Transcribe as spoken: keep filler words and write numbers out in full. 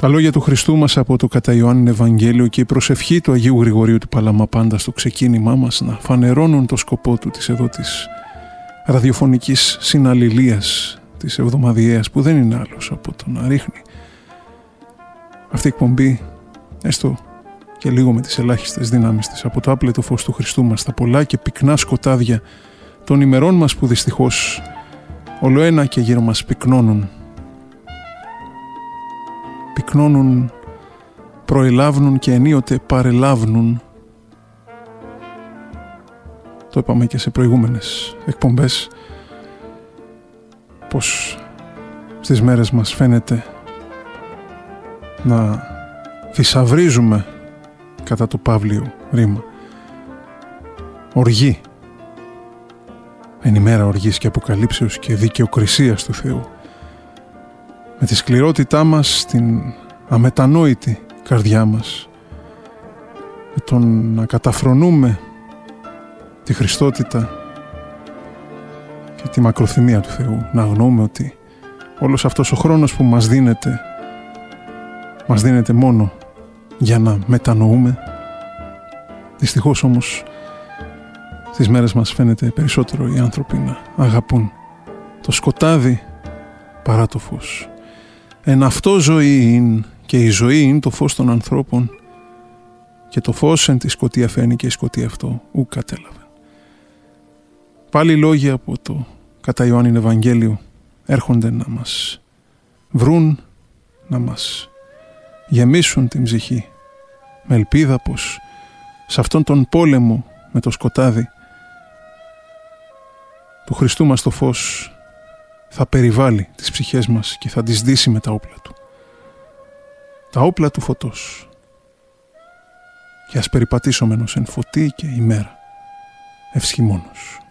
Τα λόγια του Χριστού μας από το κατά Ιωάννην Ευαγγέλιο και η προσευχή του Αγίου Γρηγορίου του Παλαμαπάντα στο ξεκίνημά μας να φανερώνουν το σκοπό του της εδώ της ραδιοφωνικής συναλληλίας της εβδομαδιαίας, που δεν είναι άλλος από το να ρίχνει αυτή η εκπομπή, έστω και λίγο με τις ελάχιστες δυνάμεις της, από το άπλετο φως του Χριστού μας στα πολλά και πυκνά σκοτάδια των ημερών μας που δυστυχώς ολοένα και γύρω μας πυκνώνουν. Πυκνώνουν, προελάβνουν και ενίοτε παρελάβνουν. Το είπαμε και σε προηγούμενες εκπομπές, πως στις μέρες μας φαίνεται να θησαυρίζουμε, κατά το παύλιο ρήμα, οργή, εν ημέρα οργής και αποκαλύψεως και δικαιοκρισίας του Θεού, με τη σκληρότητά μας, την αμετανόητη καρδιά μας, με τον να καταφρονούμε τη Χριστότητα και τη μακροθυμία του Θεού, να αγνοούμε ότι όλος αυτός ο χρόνος που μας δίνεται μας δίνεται μόνο για να μετανοούμε. Δυστυχώς όμως στις μέρες μας φαίνεται περισσότερο οι άνθρωποι να αγαπούν το σκοτάδι παρά το φως. Εν αυτό ζωή είναι, και η ζωή είναι το φως των ανθρώπων, και το φως εν τη σκοτία φαίνει και η σκοτία αυτό ου κατέλαβε. Πάλι λόγια από το κατά Ιωάννην Ευαγγέλιο έρχονται να μας βρουν, να μας γεμίσουν την ψυχή με ελπίδα πως σε αυτόν τον πόλεμο με το σκοτάδι του Χριστού μας το φως θα περιβάλλει τις ψυχές μας και θα τις δύσει με τα όπλα του. Τα όπλα του φωτός. Και ας περιπατήσομενος εν φωτί και ημέρα ευσχημόνος.